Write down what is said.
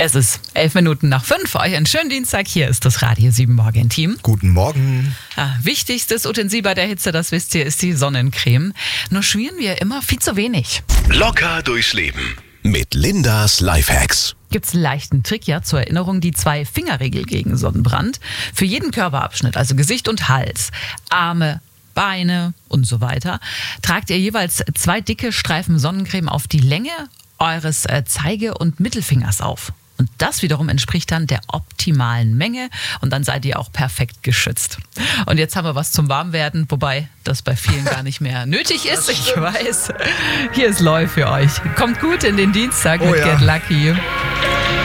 Es ist 5:11. Euch einen schönen Dienstag. Hier ist das Radio 7 Morgen-Team. Guten Morgen. Ja, wichtigstes Utensil bei der Hitze, das wisst ihr, ist die Sonnencreme. Nur schmieren wir immer viel zu wenig. Locker durchs Leben mit Lindas Lifehacks. Gibt's einen leichten Trick, ja, zur Erinnerung, die 2-Finger-Regel gegen Sonnenbrand. Für jeden Körperabschnitt, also Gesicht und Hals, Arme, Beine und so weiter, tragt ihr jeweils 2 dicke Streifen Sonnencreme auf die Länge eures Zeige- und Mittelfingers auf. Und das wiederum entspricht dann der optimalen Menge und dann seid ihr auch perfekt geschützt. Und jetzt haben wir was zum Warmwerden, wobei das bei vielen gar nicht mehr nötig ist. Ich weiß. Hier ist Loi für euch. Kommt gut in den Dienstag mit Get Lucky.